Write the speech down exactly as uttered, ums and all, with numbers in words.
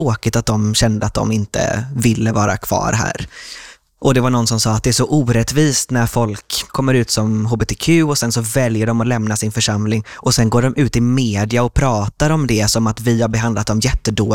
tråkigt att de kände att de inte ville vara kvar här. Och det var någon som sa att det är så orättvist när folk kommer ut som H B T Q och sen så väljer de att lämna sin församling och sen går de ut i media och pratar om det som att vi har behandlat dem jättedåligt.